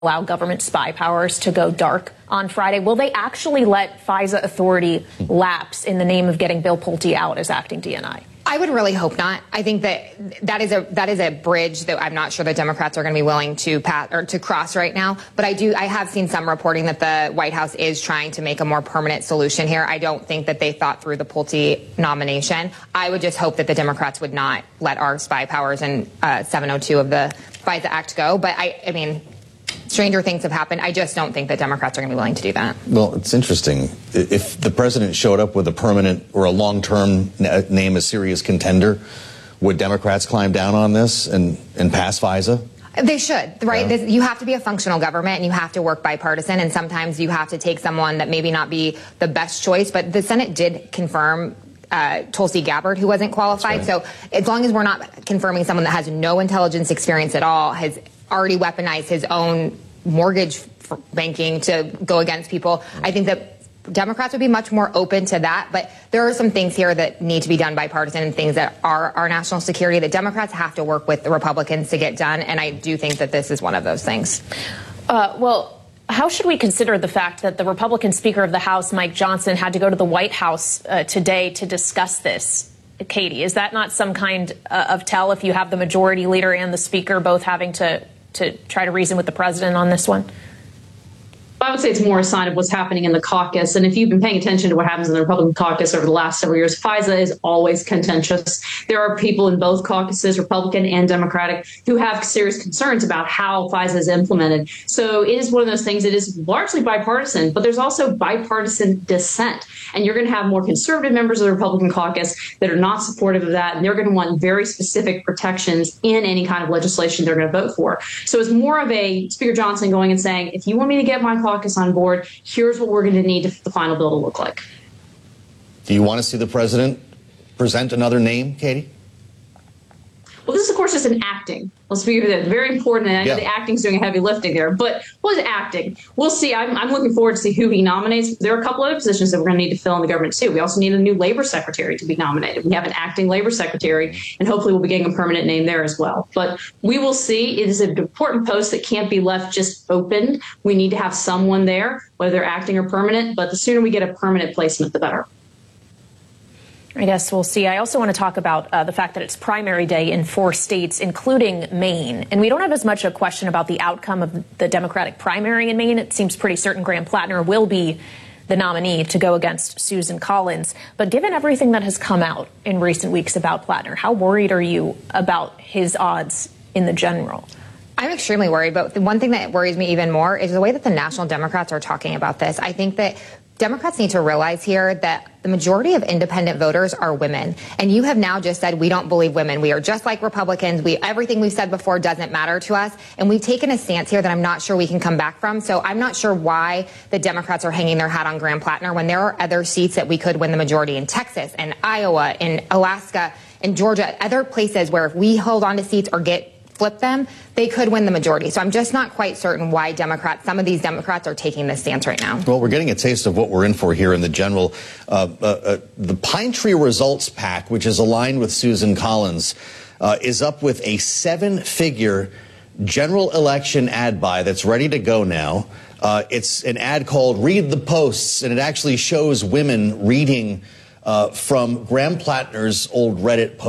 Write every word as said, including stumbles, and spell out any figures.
allow government spy powers to go dark on Friday. Will they actually let FISA authority lapse in the name of getting Bill Pulte out as acting D N I? I would really hope not. I think that that is a that is a bridge that I'm not sure the Democrats are going to be willing to pass or to cross right now. But I do I have seen some reporting that the White House is trying to make a more permanent solution here. I don't think that they thought through the Pulte nomination. I would just hope that the Democrats would not let our spy powers and uh, seven oh two of the FISA Act go. But I, I mean. Stranger things have happened. I just don't think that Democrats are going to be willing to do that. Well, it's interesting. If the president showed up with a permanent or a long-term name, a serious contender, would Democrats climb down on this and, and pass FISA? They should, right? Yeah. You have to be a functional government and you have to work bipartisan, and sometimes you have to take someone that maybe not be the best choice. But the Senate did confirm Uh, Tulsi Gabbard, who wasn't qualified. Right. So as long as we're not confirming someone that has no intelligence experience at all, has already weaponized his own mortgage banking to go against people, mm-hmm. I think that Democrats would be much more open to that. But there are some things here that need to be done bipartisan and things that are our national security that Democrats have to work with the Republicans to get done. And I do think that this is one of those things. Uh, well, how should we consider the fact that the Republican Speaker of the House, Mike Johnson, had to go to the White House uh, today to discuss this? Katie, is that not some kind uh, of tell if you have the majority leader and the speaker both having to, to try to reason with the president on this one? I would say it's more a sign of what's happening in the caucus. And if you've been paying attention to what happens in the Republican caucus over the last several years, FISA is always contentious. There are people in both caucuses, Republican and Democratic, who have serious concerns about how FISA is implemented. So it is one of those things that is largely bipartisan, but there's also bipartisan dissent. And you're going to have more conservative members of the Republican caucus that are not supportive of that. And they're going to want very specific protections in any kind of legislation they're going to vote for. So it's more of a Speaker Johnson going and saying, if you want me to get my caucus on board, here's what we're going to need the final bill to look like. Do you want to see the president present another name, Katie? Well, this, of course, is an acting. Let's be very important. And I know yeah. the acting's doing a heavy lifting there. But what is acting? We'll see. I'm, I'm looking forward to see who he nominates. There are a couple other positions that we're going to need to fill in the government, too. We also need a new labor secretary to be nominated. We have an acting labor secretary, and hopefully we'll be getting a permanent name there as well. But we will see. It is an important post that can't be left just open. We need to have someone there, whether they're acting or permanent. But the sooner we get a permanent placement, the better. I guess we'll see. I also want to talk about uh, the fact that it's primary day in four states, including Maine. And we don't have as much a question about the outcome of the Democratic primary in Maine. It seems pretty certain Graham Plattner will be the nominee to go against Susan Collins. But given everything that has come out in recent weeks about Plattner, how worried are you about his odds in the general? I'm extremely worried. But the one thing that worries me even more is the way that the national Democrats are talking about this. I think that Democrats need to realize here that the majority of independent voters are women. And you have now just said we don't believe women. We are just like Republicans. We everything we've said before doesn't matter to us. And we've taken a stance here that I'm not sure we can come back from. So I'm not sure why the Democrats are hanging their hat on Graham Plattner when there are other seats that we could win the majority in Texas and Iowa, in Alaska, in Georgia, other places where if we hold on to seats or get flip them, they could win the majority. So I'm just not quite certain why Democrats, some of these Democrats are taking this stance right now. Well, we're getting a taste of what we're in for here in the general. Uh, uh, uh, the Pine Tree Results PAC, which is aligned with Susan Collins, uh, is up with a seven-figure general election ad buy that's ready to go now. Uh, it's an ad called Read the Posts, and it actually shows women reading uh, from Graham Plattner's old Reddit post.